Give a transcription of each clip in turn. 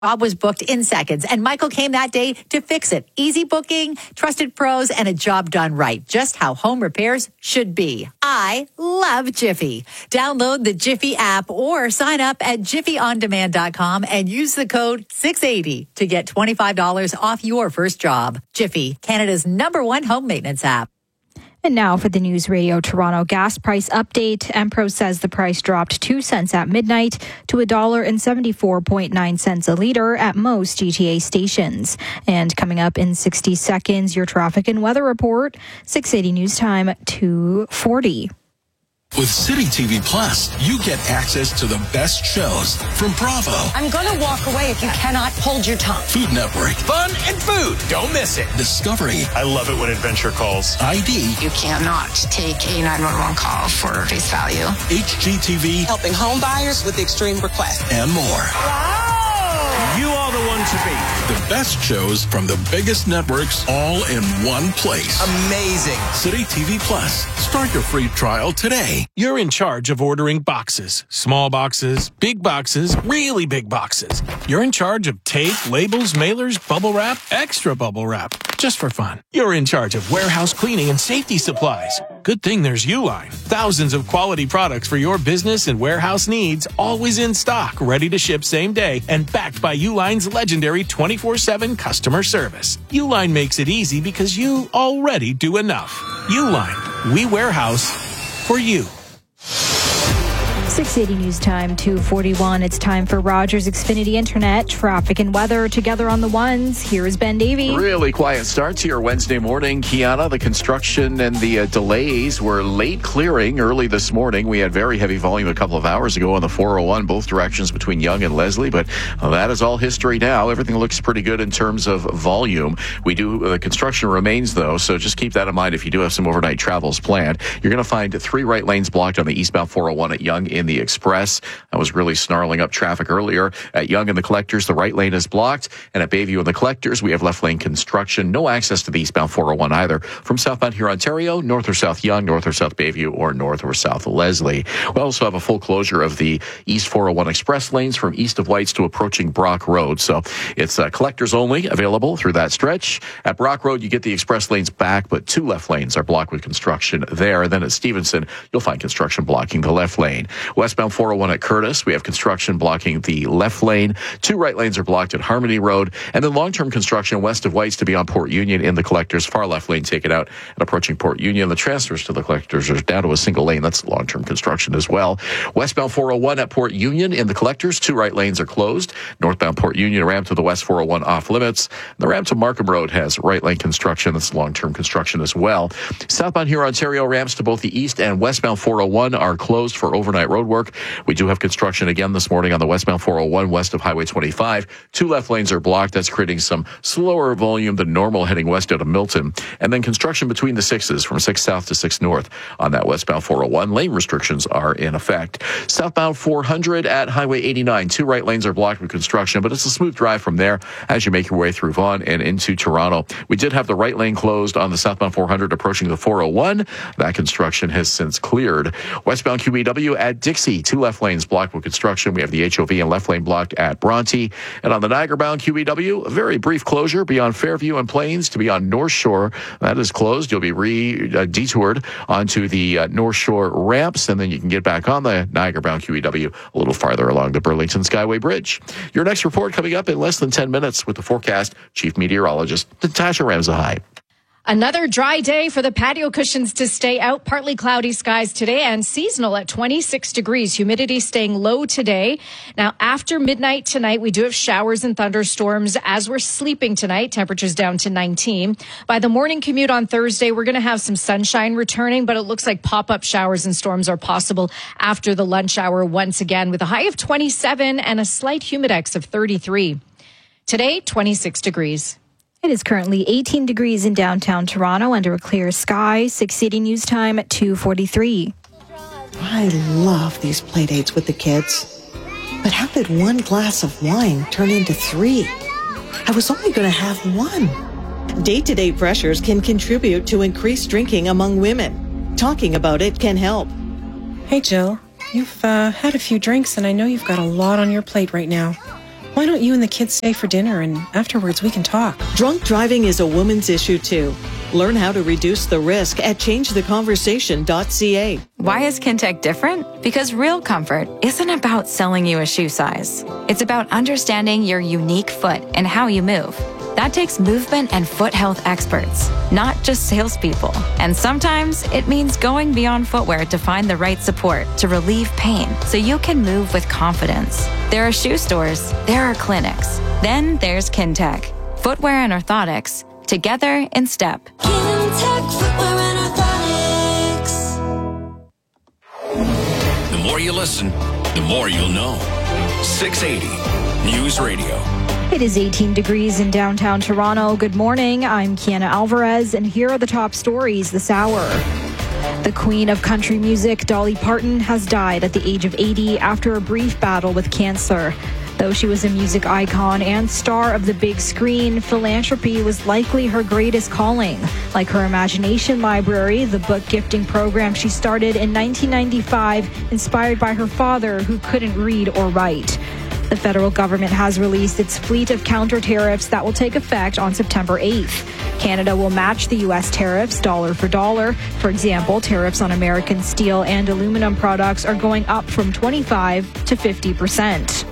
Job was booked in seconds, and Michael came that day to fix it. Easy booking, trusted pros, and a job done right. Just how home repairs should be. I love Jiffy. Download the Jiffy app or sign up at jiffyondemand.com and use the code 680 to get $25 off your first job. Jiffy, Canada's #1 home maintenance app. And now for the News Radio Toronto gas price update. Empro says the price dropped 2 cents at midnight to $1.74.9 a litre at most GTA stations. And coming up in 60 seconds, your traffic and weather report, 680 News Time, 2:40. With City TV Plus, you get access to the best shows from Bravo. I'm going to walk away if you cannot hold your tongue. Food Network. Fun and food. Don't miss it. Discovery. I love it when adventure calls. ID. You cannot take a 911 call for face value. HGTV. Helping home buyers with extreme requests. And more. Wow! You are the one to beat. The best shows from the biggest networks all in one place. Amazing. City TV Plus. Start your free trial today. You're in charge of ordering boxes. Small boxes, big boxes, really big boxes. You're in charge of tape, labels, mailers, bubble wrap, extra bubble wrap. Just for fun. You're in charge of warehouse cleaning and safety supplies. Good thing there's Uline. Thousands of quality products for your business and warehouse needs, always in stock, ready to ship same day, and backed by Uline's legendary 24/7 customer service. Uline makes it easy because you already do enough. Uline. We warehouse for you. 680 News Time, 2:41. It's time for Rogers Xfinity Internet, traffic and weather together on the ones. Here is Ben Davey. Really quiet start to your Wednesday morning. Kiana, the construction and the delays were late clearing early this morning. We had very heavy volume a couple of hours ago on the 401, both directions between Yonge and Leslie, but that is all history now. Everything looks pretty good in terms of volume. The construction remains, though, so just keep that in mind if you do have some overnight travels planned. You're going to find 3 right lanes blocked on the eastbound 401 at Yonge in the Express. That was really snarling up traffic earlier. At Yonge and the Collectors, the right lane is blocked. And at Bayview and the Collectors, we have left lane construction. No access to the eastbound 401 either. From southbound here, Ontario, north or south Yonge, north or south Bayview, or north or south Leslie. We also have a full closure of the east 401 express lanes from east of Whites to approaching Brock Road. So it's Collectors only available through that stretch. At Brock Road, you get the express lanes back, but 2 left lanes are blocked with construction there. And then at Stevenson, you'll find construction blocking the left lane. Westbound 401 at Curtis, we have construction blocking the left lane. 2 right lanes are blocked at Harmony Road. And then long-term construction west of Whites to beyond Port Union in the Collectors. Far left lane taken out and approaching Port Union. The transfers to the Collectors are down to a single lane. That's long-term construction as well. Westbound 401 at Port Union in the Collectors. 2 right lanes are closed. Northbound Port Union, ramp to the west 401 off limits. The ramp to Markham Road has right lane construction. That's long-term construction as well. Southbound here, Ontario, ramps to both the east and westbound 401 are closed for overnight road work. We do have construction again this morning on the westbound 401 west of Highway 25. 2 left lanes are blocked. That's creating some slower volume than normal heading west out of Milton. And then construction between the 6s from 6 south to 6 north on that westbound 401. Lane restrictions are in effect. Southbound 400 at Highway 89. 2 right lanes are blocked with construction, but it's a smooth drive from there as you make your way through Vaughan and into Toronto. We did have the right lane closed on the southbound 400 approaching the 401. That construction has since cleared. Westbound QEW at Dixie. 2 left lanes blocked with construction. We have the HOV and left lane blocked at Bronte. And on the Niagara-bound QEW, a very brief closure beyond Fairview and Plains to beyond North Shore. That is closed. You'll be detoured onto the North Shore ramps, and then you can get back on the Niagara-bound QEW a little farther along the Burlington Skyway Bridge. Your next report coming up in less than 10 minutes with the forecast Chief Meteorologist Natasha Ramzahai. Another dry day for the patio cushions to stay out. Partly cloudy skies today and seasonal at 26 degrees. Humidity staying low today. Now, after midnight tonight, we do have showers and thunderstorms as we're sleeping tonight. Temperatures down to 19. By the morning commute on Thursday, we're going to have some sunshine returning, but it looks like pop-up showers and storms are possible after the lunch hour once again with a high of 27 and a slight humidex of 33. Today, 26 degrees. It is currently 18 degrees in downtown Toronto under a clear sky. 680 News Time at 2:43. I love these play dates with the kids. But how did 1 glass of wine turn into 3? I was only going to have 1. Day-to-day pressures can contribute to increased drinking among women. Talking about it can help. Hey, Jill. You've had a few drinks, and I know you've got a lot on your plate right now. Why don't you and the kids stay for dinner and afterwards we can talk? Drunk driving is a woman's issue too. Learn how to reduce the risk at changetheconversation.ca. Why is Kintec different? Because real comfort isn't about selling you a shoe size. It's about understanding your unique foot and how you move. That takes movement and foot health experts, not just salespeople. And sometimes it means going beyond footwear to find the right support to relieve pain so you can move with confidence. There are shoe stores, there are clinics. Then there's Kintec. Footwear and orthotics, together in step. Kintec Footwear and Orthotics. The more you listen, the more you'll know. 680 News Radio. It is 18 degrees in downtown Toronto. Good morning. I'm Kiana Alvarez, and here are the top stories this hour. The queen of country music, Dolly Parton, has died at the age of 80 after a brief battle with cancer. Though she was a music icon and star of the big screen, philanthropy was likely her greatest calling. Like her Imagination Library, the book gifting program she started in 1995, inspired by her father, who couldn't read or write. The federal government has released its fleet of counter tariffs that will take effect on September 8th. Canada will match the U.S. tariffs dollar for dollar. For example, tariffs on American steel and aluminum products are going up from 25% to 50%.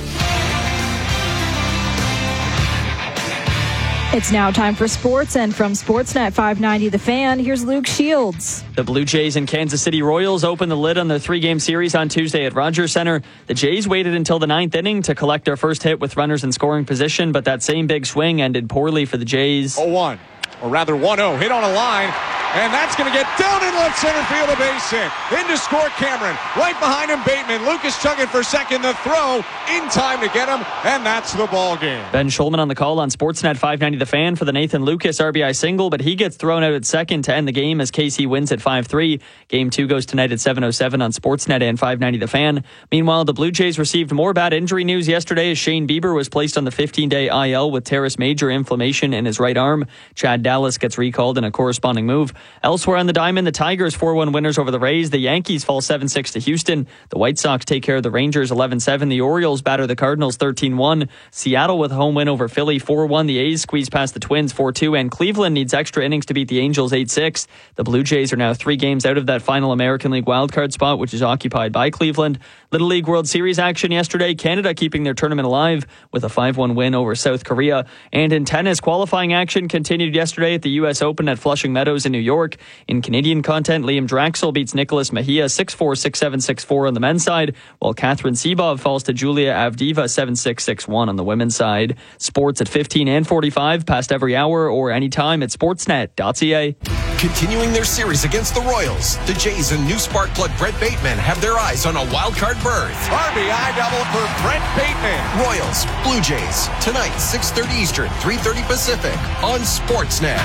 It's now time for sports, and from Sportsnet 590 The Fan, here's Luke Shields. The Blue Jays and Kansas City Royals opened the lid on their three-game series on Tuesday at Rogers Center. The Jays waited until the ninth inning to collect their first hit with runners in scoring position, but that same big swing ended poorly for the Jays. 0-1, or rather 1-0, hit on a line. And that's going to get down in left center field, a base hit. In to score Cameron. Right behind him, Bateman. Lucas chugging for second. The throw in time to get him, and that's the ball game. Ben Schulman on the call on Sportsnet 590 The Fan for the Nathan Lucas RBI single, but he gets thrown out at second to end the game as KC wins at 5-3. Game 2 goes tonight at 7:07 on Sportsnet and 590 The Fan. Meanwhile, the Blue Jays received more bad injury news yesterday as Shane Bieber was placed on the 15-day IL with teres major inflammation in his right arm. Chad Dallas gets recalled in a corresponding move. Elsewhere on the diamond, the Tigers 4-1 winners over the Rays. The Yankees fall 7-6 to Houston. The White Sox take care of the Rangers 11-7. The Orioles batter the Cardinals 13-1. Seattle with a home win over Philly 4-1. The A's squeeze past the Twins 4-2. And Cleveland needs extra innings to beat the Angels 8-6. The Blue Jays are now 3 games out of that final American League wildcard spot, which is occupied by Cleveland. Little League World Series action yesterday. Canada keeping their tournament alive with a 5-1 win over South Korea. And in tennis, qualifying action continued yesterday at the U.S. Open at Flushing Meadows in New York. In Canadian content, Liam Draxel beats Nicholas Mejia 6-4, 6-7, 6-4 on the men's side, while Catherine Sebov falls to Julia Avdiva 7-6, 6-1 on the women's side. Sports at 15 and 45, past every hour or anytime at sportsnet.ca. Continuing their series against the Royals, the Jays and new spark plug Brett Bateman have their eyes on a wildcard berth. RBI double for Brett Bateman. Royals, Blue Jays, tonight 6:30 Eastern, 3:30 Pacific on Sportsnet.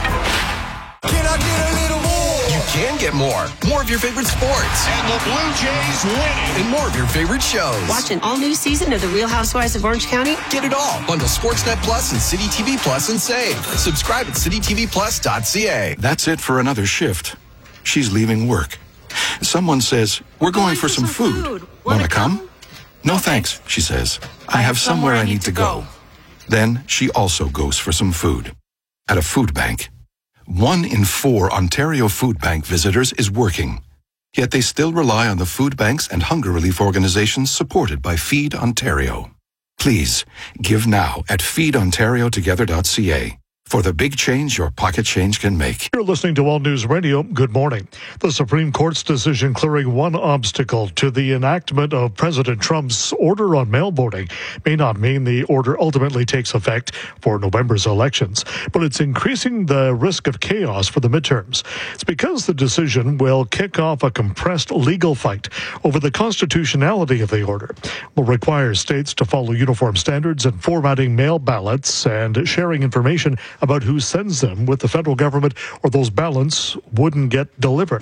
Can I get a little more? You can get more. More of your favorite sports. And the Blue Jays win. And more of your favorite shows. Watch an all-new season of The Real Housewives of Orange County. Get it all. Bundle Sportsnet Plus and City TV Plus and save. Subscribe at citytvplus.ca. That's it for another shift. She's leaving work. Someone says, "We're going for some food. Wanna come?" "No thanks," she says. "I have somewhere I need to go." Then she also goes for some food. At a food bank. 1 in 4 Ontario Food Bank visitors is working. Yet they still rely on the food banks and hunger relief organizations supported by Feed Ontario. Please, give now at feedontariotogether.ca. For the big change your pocket change can make. You're listening to All News Radio. Good morning. The Supreme Court's decision clearing one obstacle to the enactment of President Trump's order on mail voting may not mean the order ultimately takes effect for November's elections, but it's increasing the risk of chaos for the midterms. It's because the decision will kick off a compressed legal fight over the constitutionality of the order, will require states to follow uniform standards in formatting mail ballots and sharing information about who sends them with the federal government, or those ballots wouldn't get delivered.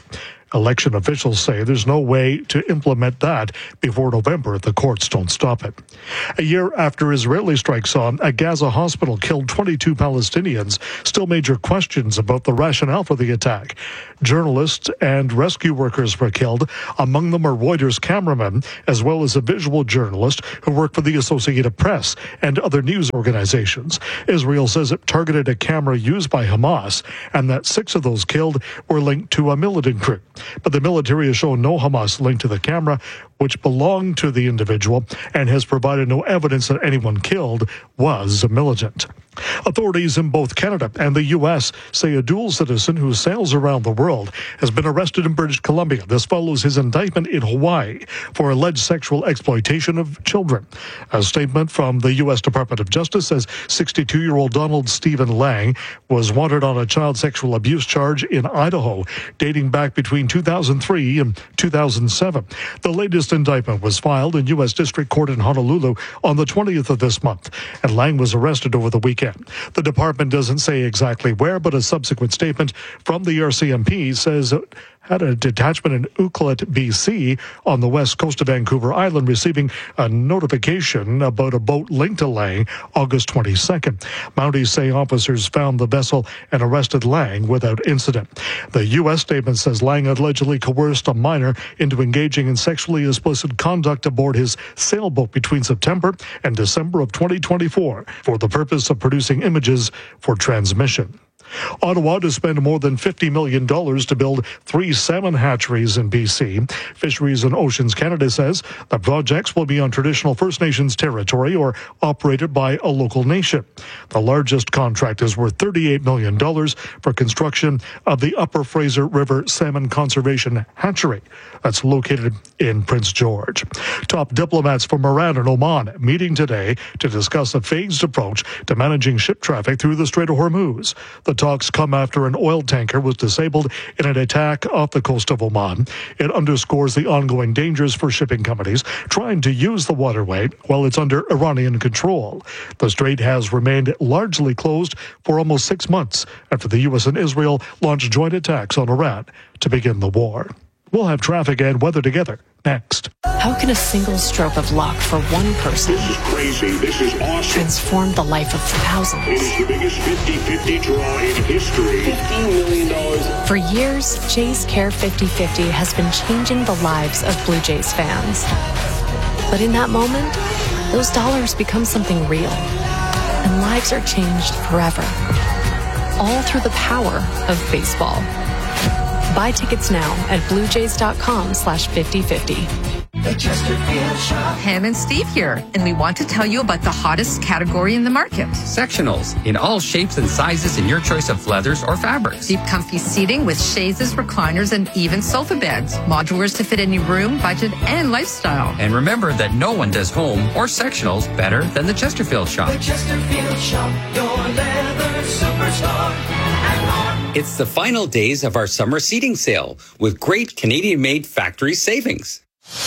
Election officials say there's no way to implement that before November if the courts don't stop it. A year after Israeli strikes on a Gaza hospital killed 22 Palestinians, still major questions about the rationale for the attack. Journalists and rescue workers were killed. Among them are Reuters cameramen, as well as a visual journalist who worked for the Associated Press and other news organizations. Israel says it targeted a camera used by Hamas and that 6 of those killed were linked to a militant group. But the military has shown no Hamas link to the camera, which belonged to the individual, and has provided no evidence that anyone killed was a militant. Authorities in both Canada and the U.S. say a dual citizen who sails around the world has been arrested in British Columbia. This follows his indictment in Hawaii for alleged sexual exploitation of children. A statement from the U.S. Department of Justice says 62-year-old Donald Stephen Lang was wanted on a child sexual abuse charge in Idaho, dating back between 2003 and 2007. The latest indictment was filed in U.S. District Court in Honolulu on the 20th of this month, and Lang was arrested over the weekend. The department doesn't say exactly where, but a subsequent statement from the RCMP says it had a detachment in Ucluelet, BC, on the west coast of Vancouver Island, receiving a notification about a boat linked to Lang August 22nd. Mounties say officers found the vessel and arrested Lang without incident. The U.S. statement says Lang allegedly coerced a minor into engaging in sexually explicit conduct aboard his sailboat between September and December of 2024 for the purpose of producing images for transmission. Ottawa to spend more than $50 million to build 3 salmon hatcheries in BC. Fisheries and Oceans Canada says the projects will be on traditional First Nations territory or operated by a local nation. The largest contract is worth $38 million for construction of the Upper Fraser River Salmon Conservation Hatchery. That's located in Prince George. Top diplomats from Iran and Oman meeting today to discuss a phased approach to managing ship traffic through the Strait of Hormuz. The talks come after an oil tanker was disabled in an attack off the coast of Oman. It underscores the ongoing dangers for shipping companies trying to use the waterway while it's under Iranian control. The strait has remained largely closed for almost 6 months after the U.S. and Israel launched joint attacks on Iran to begin the war. We'll have traffic and weather together next. How can a single stroke of luck for one person This is crazy. This is awesome. transform the life of thousands? It is the biggest 50-50 draw in history. $15 million. For years, Jays Care 50-50 has been changing the lives of Blue Jays fans. But in that moment, those dollars become something real. And lives are changed forever. All through the power of baseball. Buy tickets now at bluejays.com/5050. The Chesterfield Shop. Pam and Steve here, and we want to tell you about the hottest category in the market. Sectionals in all shapes and sizes in your choice of leathers or fabrics. Deep comfy seating with chaises, recliners, and even sofa beds. Modulars to fit any room, budget, and lifestyle. And remember that no one does home or sectionals better than the Chesterfield Shop. The Chesterfield Shop, your leather superstar. It's the final days of our summer seating sale with great Canadian-made factory savings.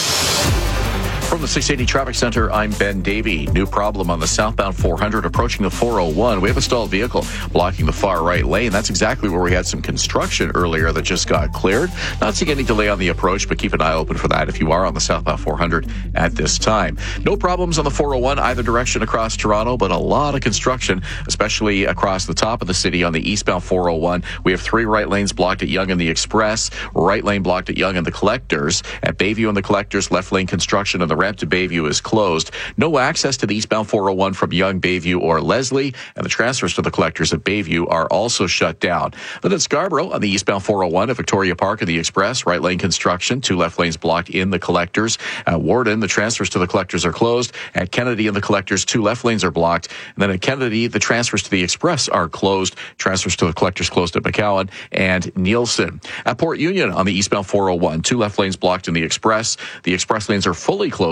From the 680 Traffic Center, I'm Ben Davey. New problem on the southbound 400 approaching the 401. We have a stalled vehicle blocking the far right lane. That's exactly where we had some construction earlier that just got cleared. Not seeing any delay on the approach, but keep an eye open for that if you are on the southbound 400 at this time. No problems on the 401 either direction across Toronto, but a lot of construction, especially across the top of the city on the eastbound 401. We have 3 right lanes blocked at Yonge and the Express, right lane blocked at Yonge and the Collectors. At Bayview and the Collectors, left lane construction of the ramp to Bayview is closed. No access to the eastbound 401 from Yonge, Bayview, or Leslie, and the transfers to the Collectors at Bayview are also shut down. Then at Scarborough on the eastbound 401 at Victoria Park and the Express, right lane construction, 2 left lanes blocked in the Collectors. At Warden, the transfers to the Collectors are closed. At Kennedy and the Collectors, 2 left lanes are blocked. And then at Kennedy, the transfers to the Express are closed. Transfers to the Collectors closed at McCowan and Nielsen. At Port Union on the eastbound 401, 2 left lanes blocked in the Express. The Express lanes are fully closed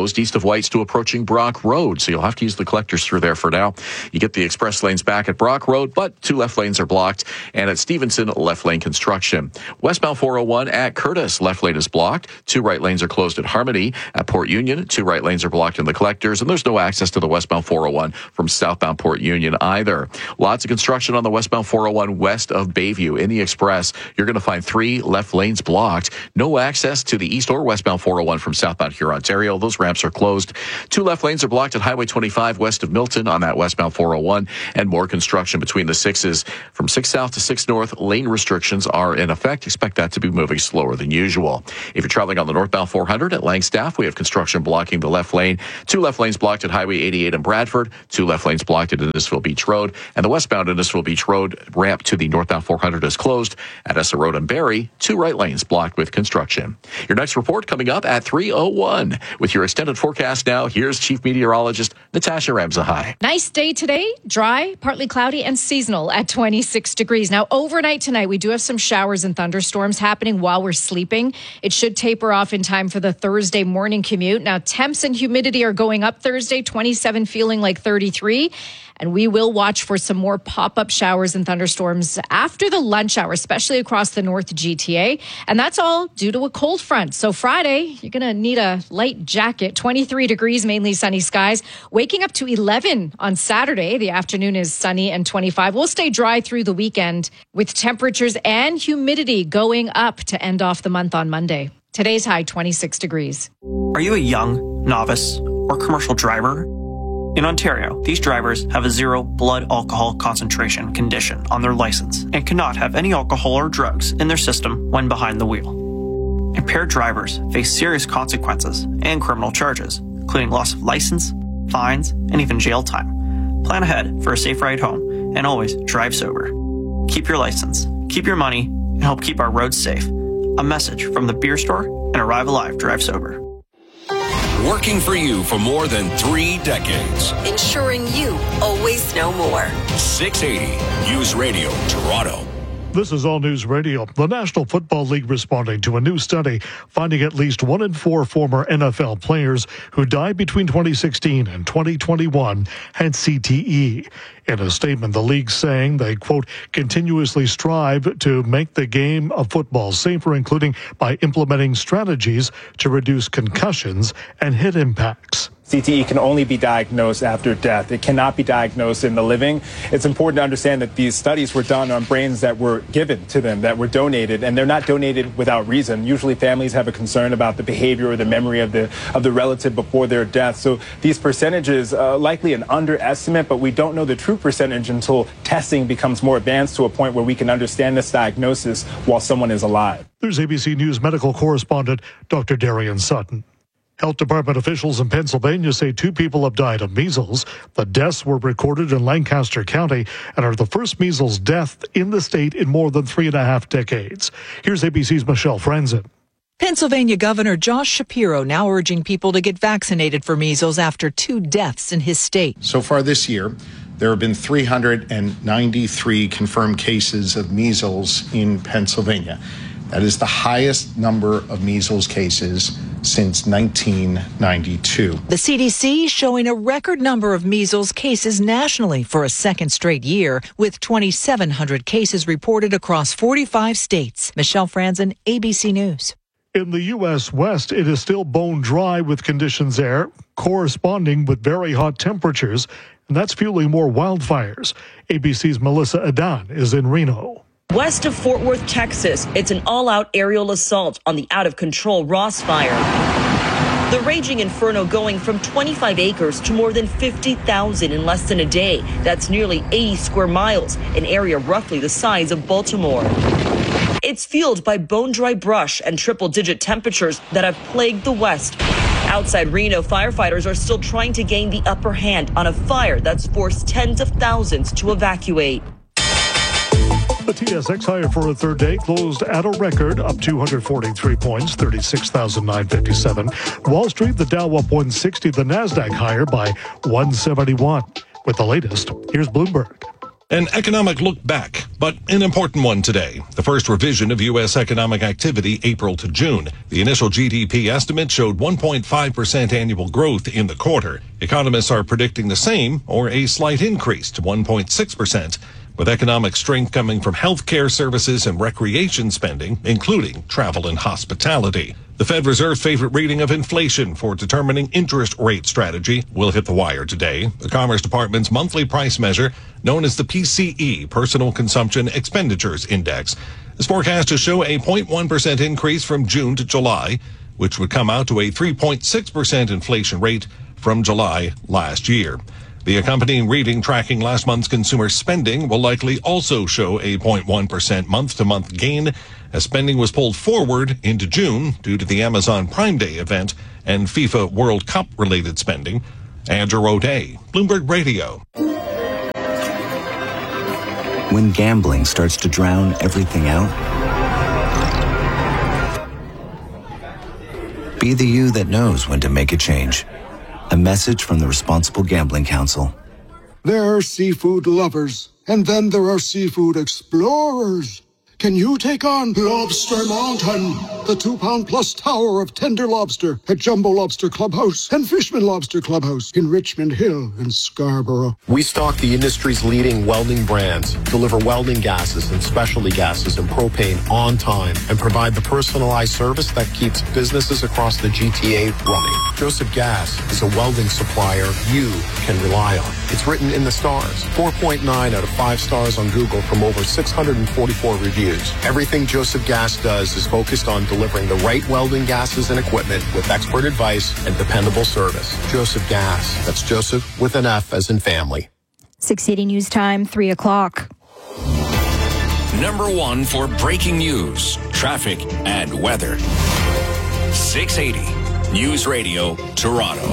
closed east of Whites to approaching Brock Road, so you'll have to use the collectors through there for now. You get the express lanes back at Brock Road, but 2 left lanes are blocked, and at Stevenson, left lane construction. Westbound 401 at Curtis, left lane is blocked. 2 right lanes are closed at Harmony. At Port Union, 2 right lanes are blocked in the collectors, and there's no access to the westbound 401 from southbound Port Union either. Lots of construction on the westbound 401 west of Bayview. In the express, you're going to find 3 left lanes blocked. No access to the east or westbound 401 from southbound Huron, Ontario. Those ramps are closed. 2 left lanes are blocked at Highway 25 west of Milton on that westbound 401, and more construction between the 6s from 6 south to 6 north. Lane restrictions are in effect. Expect that to be moving slower than usual. If you're traveling on the northbound 400 at Langstaff, we have construction blocking the left lane. 2 left lanes blocked at Highway 88 in Bradford. 2 left lanes blocked at Innisfil Beach Road, and the westbound Innisfil Beach Road ramp to the northbound 400 is closed. At Essa Road and Barrie, 2 right lanes blocked with construction. Your next report coming up at 3:01. With your extended forecast now, here's Chief Meteorologist Natasha Ramzahai. Nice day today, dry, partly cloudy, and seasonal at 26 degrees. Now, overnight tonight, we do have some showers and thunderstorms happening while we're sleeping. It should taper off in time for the Thursday morning commute. Now, temps and humidity are going up Thursday, 27 feeling like 33. And we will watch for some more pop-up showers and thunderstorms after the lunch hour, especially across the North GTA. And that's all due to a cold front. So Friday, you're going to need a light jacket. 23 degrees, mainly sunny skies. Waking up to 11 on Saturday. The afternoon is sunny and 25. We'll stay dry through the weekend with temperatures and humidity going up to end off the month on Monday. Today's high, 26 degrees. Are you a young, novice, or commercial driver? In Ontario, these drivers have a 0 blood alcohol concentration condition on their license and cannot have any alcohol or drugs in their system when behind the wheel. Impaired drivers face serious consequences and criminal charges, including loss of license, fines, and even jail time. Plan ahead for a safe ride home and always drive sober. Keep your license, keep your money, and help keep our roads safe. A message from the Beer Store and Arrive Alive Drive Sober. Working for you for more than 3 decades. Ensuring you always know more. 680 News Radio, Toronto. This is All News Radio. The National Football League responding to a new study finding at least 1 in 4 former NFL players who died between 2016 and 2021 had CTE. In a statement, the league saying they, quote, continuously strive to make the game of football safer, including by implementing strategies to reduce concussions and hit impacts. CTE can only be diagnosed after death. It cannot be diagnosed in the living. It's important to understand that these studies were done on brains that were given to them, that were donated, and they're not donated without reason. Usually families have a concern about the behavior or the memory of the relative before their death. So these percentages, likely an underestimate, but we don't know the true percentage until testing becomes more advanced to a point where we can understand this diagnosis while someone is alive. There's ABC News medical correspondent Dr. Darian Sutton. Health Department officials in Pennsylvania say 2 people have died of measles. The deaths were recorded in Lancaster County and are the first measles death in the state in more than 3.5 decades. Here's ABC's Michelle Franzen. Pennsylvania Governor Josh Shapiro now urging people to get vaccinated for measles after 2 deaths in his state. So far this year, there have been 393 confirmed cases of measles in Pennsylvania. That is the highest number of measles cases since 1992. The CDC showing a record number of measles cases nationally for a second straight year, with 2,700 cases reported across 45 states. Michelle Franzen, ABC News. In the U.S. West, it is still bone dry with conditions there, corresponding with very hot temperatures, and that's fueling more wildfires. ABC's Melissa Adan is in Reno. West of Fort Worth, Texas, it's an all-out aerial assault on the out-of-control Ross Fire. The raging inferno going from 25 acres to more than 50,000 in less than a day. That's nearly 80 square miles, an area roughly the size of Baltimore. It's fueled by bone-dry brush and triple-digit temperatures that have plagued the West. Outside Reno, firefighters are still trying to gain the upper hand on a fire that's forced tens of thousands to evacuate. The TSX higher for a third day closed at a record, up 243 points, 36,957. Wall Street, the Dow up 160, the NASDAQ higher by 171. With the latest, here's Bloomberg. An economic look back, but an important one today. The first revision of U.S. economic activity April to June. The initial GDP estimate showed 1.5% annual growth in the quarter. Economists are predicting the same or a slight increase to 1.6%, with economic strength coming from healthcare services and recreation spending, including travel and hospitality. The Fed Reserve's favorite reading of inflation for determining interest rate strategy will hit the wire today. The Commerce Department's monthly price measure, known as the PCE, Personal Consumption Expenditures Index, is forecast to show a 0.1% increase from June to July, which would come out to a 3.6% inflation rate from July last year. The accompanying reading tracking last month's consumer spending will likely also show a 0.1% month-to-month gain, as spending was pulled forward into June due to the Amazon Prime Day event and FIFA World Cup-related spending. Andrew O'Day, Bloomberg Radio. When gambling starts to drown everything out, be the you that knows when to make a change. A message from the Responsible Gambling Council. There are seafood lovers, and then there are seafood explorers. Can you take on Lobster Mountain, the 2-pound-plus tower of tender lobster at Jumbo Lobster Clubhouse and Fishman Lobster Clubhouse in Richmond Hill and Scarborough? We stock the industry's leading welding brands, deliver welding gases and specialty gases and propane on time, and provide the personalized service that keeps businesses across the GTA running. Joseph Gas is a welding supplier you can rely on. It's written in the stars. 4.9 out of 5 stars on Google from over 644 reviews. Everything Joseph Gas does is focused on delivering the right welding gases and equipment with expert advice and dependable service. Joseph Gas. That's Joseph with an F as in family. 680 News Time, 3 o'clock. Number 1 for breaking news, traffic, and weather. 680 News Radio, Toronto.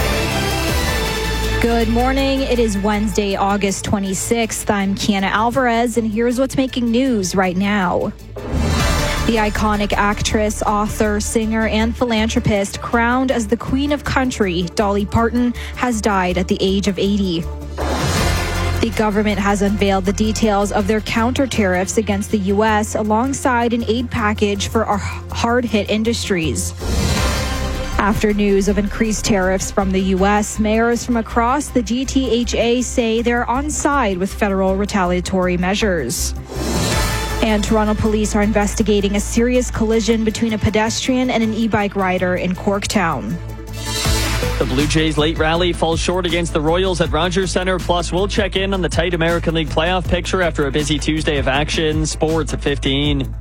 Good morning. It is Wednesday, August 26th. I'm Kiana Alvarez, and here's what's making news right now. The iconic actress, author, singer, and philanthropist crowned as the Queen of Country, Dolly Parton, has died at the age of 80. The government has unveiled the details of their counter tariffs against the U.S. alongside an aid package for our hard-hit industries. After news of increased tariffs from the U.S., mayors from across the GTHA say they're on side with federal retaliatory measures. And Toronto police are investigating a serious collision between a pedestrian and an e-bike rider in Corktown. The Blue Jays' late rally falls short against the Royals at Rogers Centre. Plus, we'll check in on the tight American League playoff picture after a busy Tuesday of action. Sports at 15.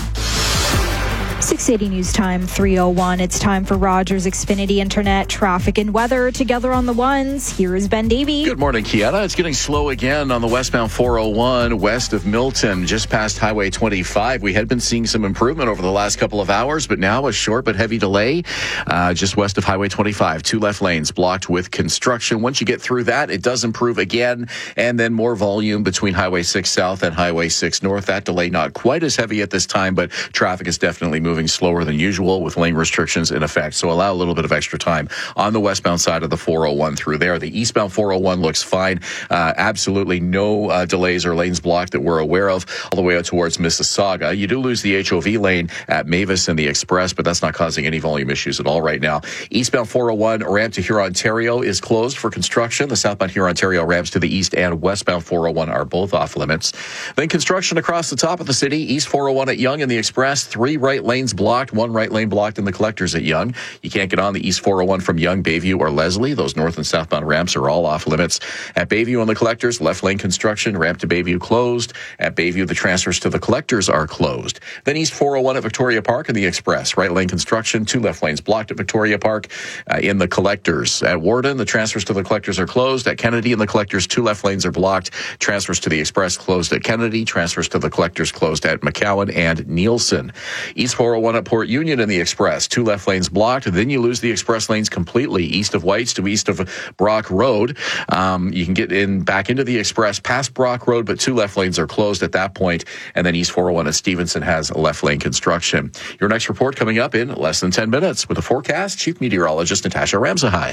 680 News Time, 3:01. It's time for Rogers Xfinity Internet traffic and weather together on the ones. Here is Ben Davey. Good morning, Kiana. It's getting slow again on the westbound 401 west of Milton, just past Highway 25. We had been seeing some improvement over the last couple of hours, but now a short but heavy delay just west of Highway 25. 2 left lanes blocked with construction. Once you get through that, it does improve again, and then more volume between Highway 6 South and Highway 6 North. That delay not quite as heavy at this time, but traffic is definitely moving slower than usual with lane restrictions in effect. So allow a little bit of extra time on the westbound side of the 401 through there. The eastbound 401 looks fine. Absolutely no delays or lanes blocked that we're aware of all the way out towards Mississauga. You do lose the HOV lane at Mavis and the Express, but that's not causing any volume issues at all right now. Eastbound 401 ramp to Hurontario is closed for construction. The southbound Hurontario ramps to the east and westbound 401 are both off limits. Then construction across the top of the city. East 401 at Yonge and the Express. 3 right lanes blocked, 1 right lane blocked in the collectors at Yonge. You can't get on the East 401 from Yonge, Bayview, or Leslie. Those north and southbound ramps are all off limits. At Bayview on the collectors, left lane construction, ramp to Bayview closed. At Bayview, the transfers to the collectors are closed. Then East 401 at Victoria Park and the Express. Right lane construction, 2 left lanes blocked at Victoria Park in the collectors. At Warden, the transfers to the collectors are closed. At Kennedy and the collectors, 2 left lanes are blocked. Transfers to the Express closed at Kennedy. Transfers to the collectors closed at McCowan and Nielsen. East 401 at Port Union and the Express, 2 left lanes blocked. Then you lose the express lanes completely east of Whites to east of Brock Road. You can get in back into the Express past Brock Road, but 2 left lanes are closed at that point. And then East 401 at Stevenson has a left lane construction. Your next report coming up in less than 10 minutes with a forecast. Chief Meteorologist Natasha Ramsahai.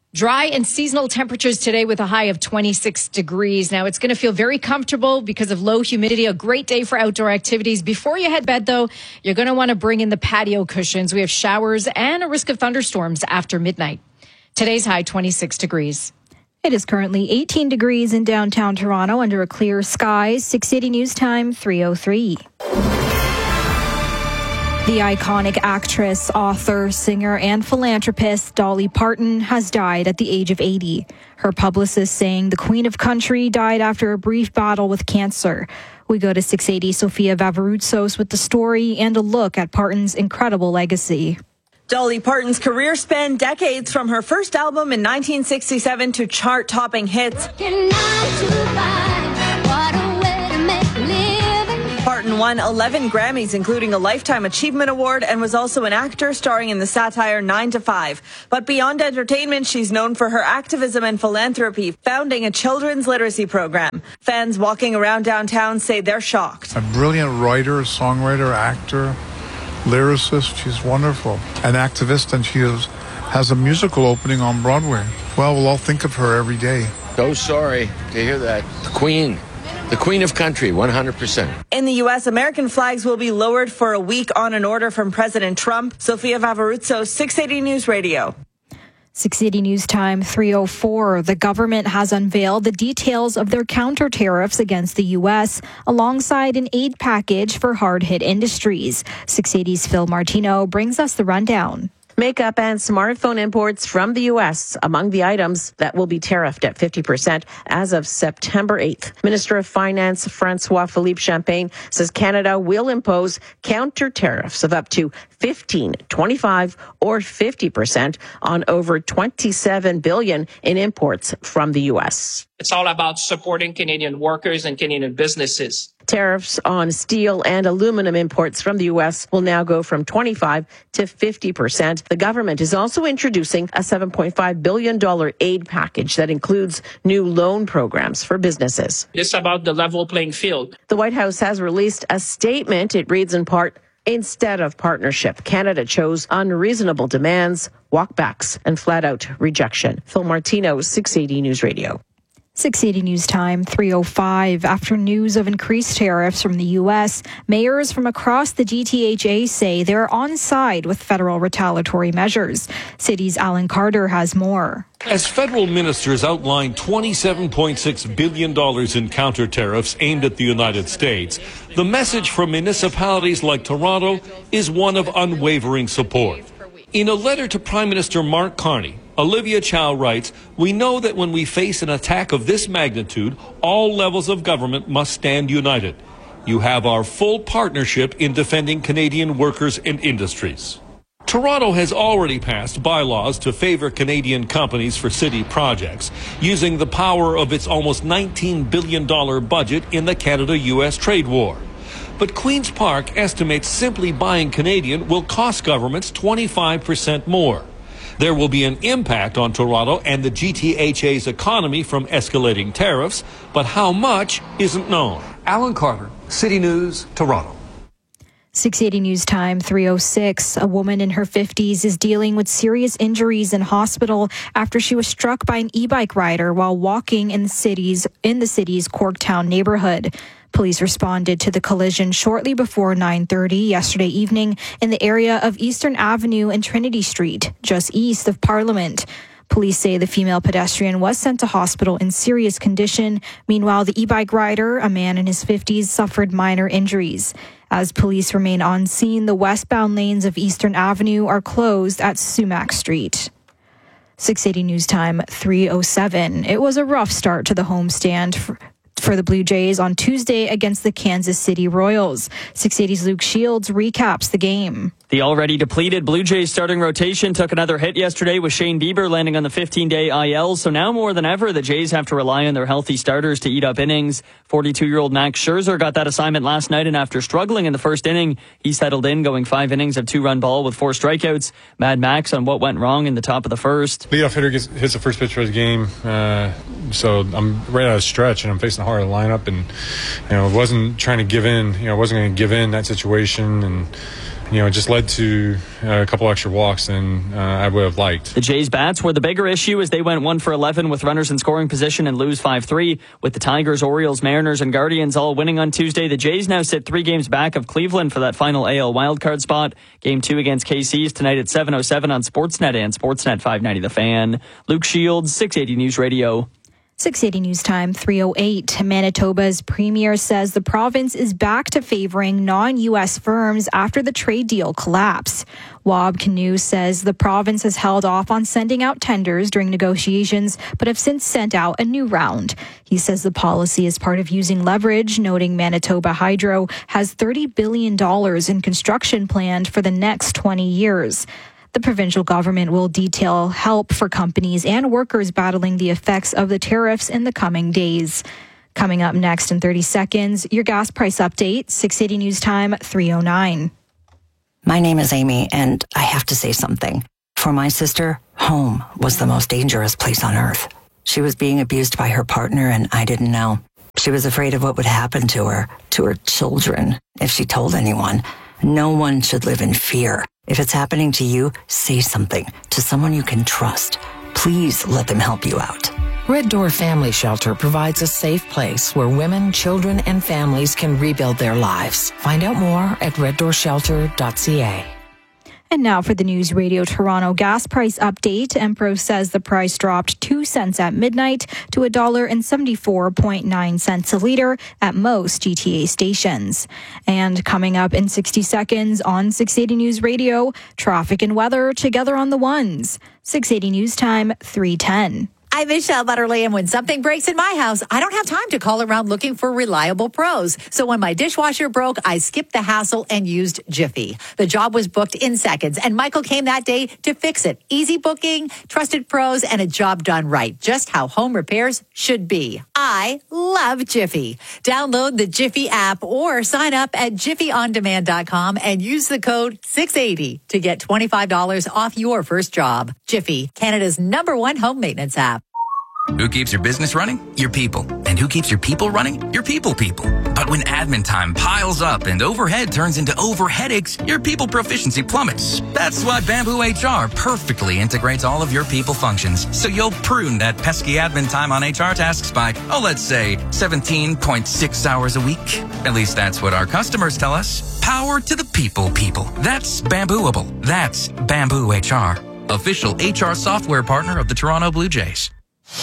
Dry and seasonal temperatures today with a high of 26 degrees. Now, it's going to feel very comfortable because of low humidity. A great day for outdoor activities. Before you head to bed, though, you're going to want to bring in the patio cushions. We have showers and a risk of thunderstorms after midnight. Today's high, 26 degrees. It is currently 18 degrees in downtown Toronto under a clear sky. 680 News Time, 3:03. The iconic actress, author, singer, and philanthropist Dolly Parton has died at the age of 80. Her publicist saying the Queen of Country died after a brief battle with cancer. We go to 680 Sofia Vavaroutsos with the story and a look at Parton's incredible legacy. Dolly Parton's career spanned decades, from her first album in 1967 to chart-topping hits. Parton won 11 Grammys, including a Lifetime Achievement Award, and was also an actor starring in the satire 9 to 5. But beyond entertainment, she's known for her activism and philanthropy, founding a children's literacy program. Fans walking around downtown say they're shocked. A brilliant writer, songwriter, actor, lyricist. She's wonderful. An activist, and she has a musical opening on Broadway. Well, we'll all think of her every day. So sorry to hear that. The Queen of Country, 100%. In the U.S., American flags will be lowered for a week on an order from President Trump. Sofia Vavaroutsos, 680 News Radio. 680 News Time, 3:04. The government has unveiled the details of their counter tariffs against the U.S. alongside an aid package for hard-hit industries. 680's Phil Martino brings us the rundown. Makeup and smartphone imports from the U.S. among the items that will be tariffed at 50% as of September 8th. Minister of Finance François-Philippe Champagne says Canada will impose counter tariffs of up to 15, 25, or 50% on over $27 billion in imports from the U.S. It's all about supporting Canadian workers and Canadian businesses. Tariffs on steel and aluminum imports from the U.S. will now go from 25 to 50%. The government is also introducing a $7.5 billion aid package that includes new loan programs for businesses. It's about the level playing field. The White House has released a statement. It reads in part, instead of partnership, Canada chose unreasonable demands, walkbacks, and flat-out rejection. Phil Martino, 680 News Radio. 680 News Time, 3:05. After news of increased tariffs from the U.S., mayors from across the GTHA say they're on side with federal retaliatory measures. City's Alan Carter has more. As federal ministers outlined $27.6 billion in counter tariffs aimed at the United States, the message from municipalities like Toronto is one of unwavering support. In a letter to Prime Minister Mark Carney, Olivia Chow writes, "We know that when we face an attack of this magnitude, all levels of government must stand united. You have our full partnership in defending Canadian workers and industries." Toronto has already passed bylaws to favor Canadian companies for city projects, using the power of its almost $19 billion budget in the Canada-U.S. trade war. But Queen's Park estimates simply buying Canadian will cost governments 25% more. There will be an impact on Toronto and the GTHA's economy from escalating tariffs, but how much isn't known. Alan Carter, City News, Toronto. 680 News Time, 3:06. A woman in her 50s is dealing with serious injuries in hospital after she was struck by an e-bike rider while walking in the city's Corktown neighborhood. Police responded to the collision shortly before 9:30 yesterday evening in the area of Eastern Avenue and Trinity Street, just east of Parliament. Police say the female pedestrian was sent to hospital in serious condition. Meanwhile, the e-bike rider, a man in his 50s, suffered minor injuries. As police remain on scene, the westbound lanes of Eastern Avenue are closed at Sumac Street. 680 News Time, 3:07. It was a rough start to the homestand for the Blue Jays on Tuesday against the Kansas City Royals. 680's Luke Shields recaps the game. The already depleted Blue Jays starting rotation took another hit yesterday with Shane Bieber landing on the 15-day IL. So now more than ever, the Jays have to rely on their healthy starters to eat up innings. 42-year-old Max Scherzer got that assignment last night, and after struggling in the first inning, he settled in, going 5 innings of 2-run ball with 4 strikeouts. Mad Max on what went wrong in the top of the first. Leadoff hitter hits the first pitch for his game, so I'm right out of stretch, and I'm facing a hard lineup, and wasn't trying to give in. Wasn't going to give in that situation, and it just led to a couple extra walks than I would have liked. The Jays' bats were the bigger issue as they went 1 for 11 with runners in scoring position and lose 5-3. With the Tigers, Orioles, Mariners, and Guardians all winning on Tuesday, the Jays now sit 3 games back of Cleveland for that final AL wildcard spot. Game 2 against KC's tonight at 7:07 on Sportsnet and Sportsnet 590 The Fan. Luke Shields, 680 News Radio. 680 News Time, 3:08. Manitoba's premier says the province is back to favoring non-U.S. firms after the trade deal collapse. Wab Kinew says the province has held off on sending out tenders during negotiations, but have since sent out a new round. He says the policy is part of using leverage, noting Manitoba Hydro has $30 billion in construction planned for the next 20 years. The provincial government will detail help for companies and workers battling the effects of the tariffs in the coming days. Coming up next in 30 seconds, your gas price update, 680 News Time, 3:09. My name is Amy, and I have to say something. For my sister, home was the most dangerous place on earth. She was being abused by her partner, and I didn't know. She was afraid of what would happen to her children, if she told anyone. No one should live in fear. If it's happening to you, say something to someone you can trust. Please let them help you out. Red Door Family Shelter provides a safe place where women, children, and families can rebuild their lives. Find out more at reddoorshelter.ca. And now for the News Radio Toronto gas price update. Empro says the price dropped 2 cents at midnight to $1.74.9 a litre at most GTA stations. And coming up in 60 seconds on 680 News Radio, traffic and weather together on the ones. 680 News Time, 3:10. I'm Michelle Butterly, and when something breaks in my house, I don't have time to call around looking for reliable pros. So when my dishwasher broke, I skipped the hassle and used Jiffy. The job was booked in seconds, and Michael came that day to fix it. Easy booking, trusted pros, and a job done right. Just how home repairs should be. I love Jiffy. Download the Jiffy app or sign up at jiffyondemand.com and use the code 680 to get $25 off your first job. Jiffy, Canada's #1 home maintenance app. Who keeps your business running? Your people. And who keeps your people running? Your people. But when admin time piles up and overhead turns into overheadaches, your people proficiency plummets. That's why Bamboo HR perfectly integrates all of your people functions. So you'll prune that pesky admin time on HR tasks by, let's say 17.6 hours a week. At least that's what our customers tell us. Power to the people. That's Bambooable. That's Bamboo HR. Official HR software partner of the Toronto Blue Jays.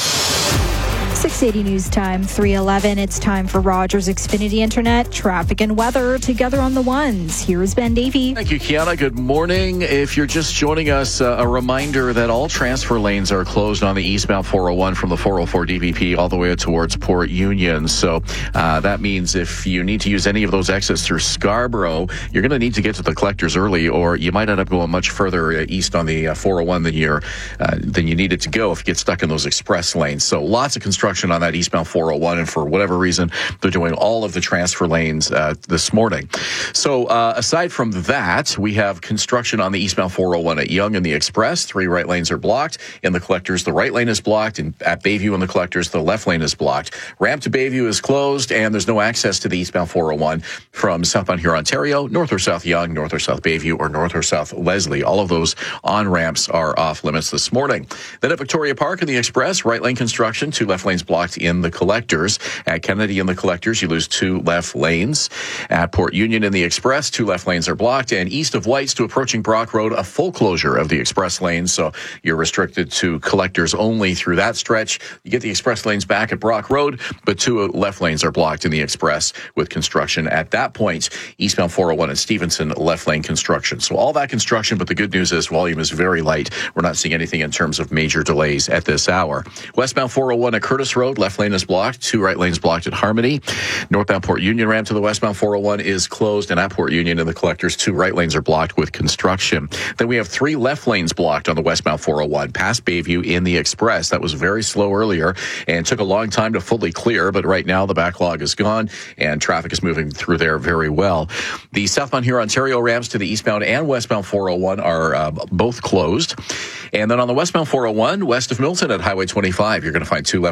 680 News Time, 3:11. It's time for Rogers Xfinity Internet, traffic and weather together on the ones. Here is Ben Davey. Thank you, Kiana. Good morning. If you're just joining us, a reminder that all transfer lanes are closed on the eastbound 401 from the 404 DVP all the way towards Port Union. So that means if you need to use any of those exits through Scarborough, you're going to need to get to the collectors early, or you might end up going much further east on the 401 than you needed to go if you get stuck in those express lanes. So lots of construction on that eastbound 401, and for whatever reason, they're doing all of the transfer lanes this morning. So aside from that, we have construction on the eastbound 401 at Yonge and the Express. 3 right lanes are blocked. In the collectors, the right lane is blocked, and at Bayview in the collectors, the left lane is blocked. Ramp to Bayview is closed, and there's no access to the eastbound 401 from southbound here, Ontario, north or south Yonge, north or south Bayview, or north or south Leslie. All of those on-ramps are off limits this morning. Then at Victoria Park in the Express, right lane construction, 2 left lanes blocked in the collectors. At Kennedy in the collectors, you lose 2 left lanes. At Port Union in the Express, 2 left lanes are blocked. And east of Whites to approaching Brock Road, a full closure of the express lanes. So you're restricted to collectors only through that stretch. You get the express lanes back at Brock Road, but 2 left lanes are blocked in the Express with construction at that point. Eastbound 401 and Stevenson, left lane construction. So all that construction, but the good news is volume is very light. We're not seeing anything in terms of major delays at this hour. Westbound 401 at Curtis Road, left lane is blocked. 2 right lanes blocked at Harmony. Northbound Port Union ramp to the westbound 401 is closed, and at Port Union in the collectors, 2 right lanes are blocked with construction. Then we have 3 left lanes blocked on the westbound 401 past Bayview in the Express. That was very slow earlier and took a long time to fully clear, but right now the backlog is gone and traffic is moving through there very well. The southbound here Ontario ramps to the eastbound and westbound 401 are both closed. And then on the westbound 401, west of Milton at Highway 25, you're going to find 2 left lanes blocked.